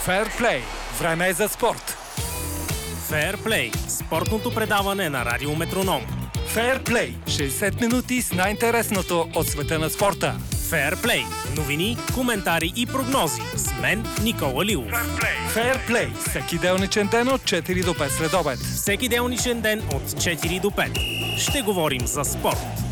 Фейрплей. Време е за спорт. Фейрплей – спортното предаване на Радио Метроном. Фейрплей. 60 минути с най-интересното от света на спорта. Фейрплей – новини, коментари и прогнози. С мен Никола Лилов. Фейрплей. Всеки делничен ден от 4 до 5 следобед. Всеки делничен ден от 4 до 5. Ще говорим за спорт.